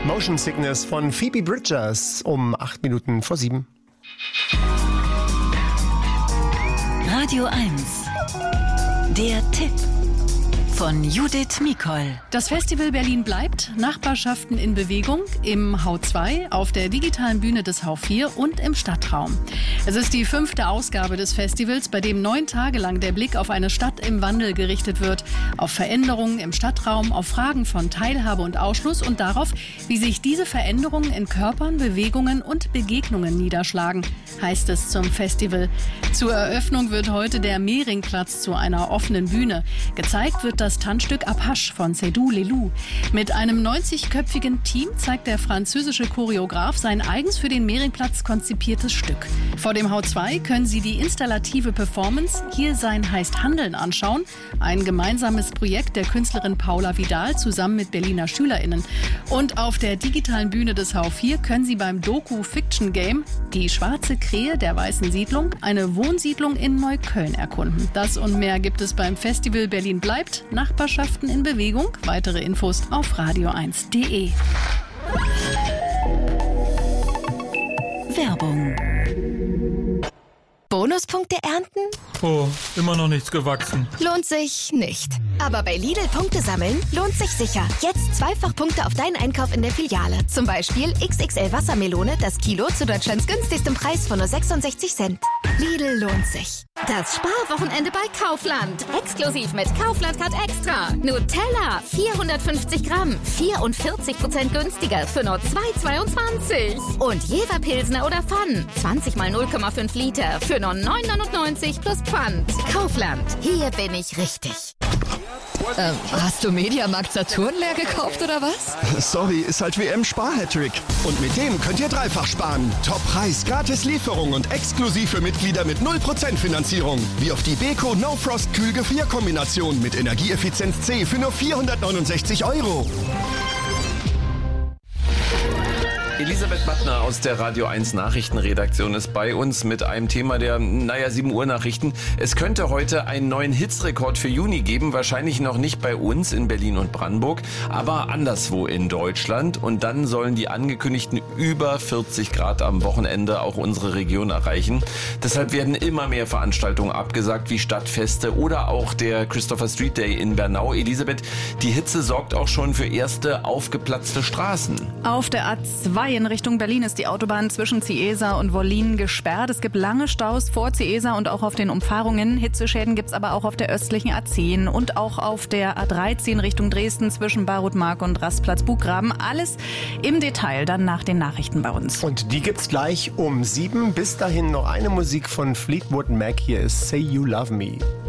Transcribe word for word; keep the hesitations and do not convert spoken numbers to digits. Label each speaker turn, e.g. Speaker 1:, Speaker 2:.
Speaker 1: Motion Sickness von Phoebe Bridgers um acht Minuten vor sieben.
Speaker 2: Radio eins. Der Tipp von Judith Mikol.
Speaker 3: Das Festival Berlin bleibt. Nachbarschaften in Bewegung im H zwei, auf der digitalen Bühne des H vier und im Stadtraum. Es ist die fünfte Ausgabe des Festivals, bei dem neun Tage lang der Blick auf eine Stadt im Wandel gerichtet wird, auf Veränderungen im Stadtraum, auf Fragen von Teilhabe und Ausschluss und darauf, wie sich diese Veränderungen in Körpern, Bewegungen und Begegnungen niederschlagen, heißt es zum Festival. Zur Eröffnung wird heute der Mehringplatz zu einer offenen Bühne. Gezeigt wird das Tanzstück Apache von Seydou Lelou. Mit einem neunzigköpfigen Team zeigt der französische Choreograf sein eigens für den Mehringplatz konzipiertes Stück. Vor dem H zwei können Sie die installative Performance Hier sein heißt Handeln anschauen. Ein gemeinsames Projekt der Künstlerin Paula Vidal zusammen mit Berliner SchülerInnen. Und auf der digitalen Bühne des H vier können Sie beim Doku-Fiction-Game Die schwarze Krähe der Weißen Siedlung eine Wohnsiedlung in Neukölln erkunden. Das und mehr gibt es beim Festival Berlin bleibt. Nachbarschaften in Bewegung. Weitere Infos auf radio eins punkt de.
Speaker 2: Werbung.
Speaker 4: Bonuspunkte ernten?
Speaker 5: Oh, immer noch nichts gewachsen.
Speaker 4: Lohnt sich nicht. Aber bei Lidl Punkte sammeln lohnt sich sicher. Jetzt zweifach Punkte auf deinen Einkauf in der Filiale. Zum Beispiel X X L Wassermelone, das Kilo zu Deutschlands günstigstem Preis von nur sechsundsechzig Cent. Lidl lohnt sich.
Speaker 6: Das Sparwochenende bei Kaufland. Exklusiv mit Kaufland Card Extra. Nutella, vierhundertfünfzig Gramm, vierundvierzig Prozent günstiger für nur zwei Euro zweiundzwanzig. Und Jever Pilsner oder Pfann, zwanzig mal null Komma fünf Liter für nur neun Euro neunundneunzig plus Pfand. Kaufland, hier bin ich richtig.
Speaker 4: Ähm, hast du Mediamarkt Saturn leer gekauft oder was?
Speaker 7: Sorry, ist halt W M-Spar-Hattrick.
Speaker 1: Und mit dem könnt ihr dreifach sparen. Top-Preis, gratis Lieferung und exklusiv für Mitglieder mit null Prozent Finanzierung. Wie auf die Beko No Frost Kühlgefrierkombination mit Energieeffizienz C für nur vierhundertneunundsechzig Euro.
Speaker 8: Elisabeth Mattner aus der Radio eins Nachrichtenredaktion ist bei uns mit einem Thema der, naja, sieben Uhr Nachrichten. Es könnte heute einen neuen Hitzrekord für Juni geben, wahrscheinlich noch nicht bei uns in Berlin und Brandenburg, aber anderswo in Deutschland. Und dann sollen die angekündigten über vierzig Grad am Wochenende auch unsere Region erreichen. Deshalb werden immer mehr Veranstaltungen abgesagt, wie Stadtfeste oder auch der Christopher Street Day in Bernau. Elisabeth, die Hitze sorgt auch schon für erste aufgeplatzte Straßen.
Speaker 9: Auf der A zwei in Richtung Berlin ist die Autobahn zwischen Ciesa und Wollin gesperrt. Es gibt lange Staus vor Ciesa und auch auf den Umfahrungen. Hitzeschäden gibt es aber auch auf der östlichen A zehn und auch auf der A dreizehn Richtung Dresden zwischen Barutmark und Rastplatz Buchgraben. Alles im Detail dann nach den Nachrichten bei uns.
Speaker 1: Und die gibt's gleich um sieben. Bis dahin noch eine Musik von Fleetwood Mac. Hier ist Say You Love Me.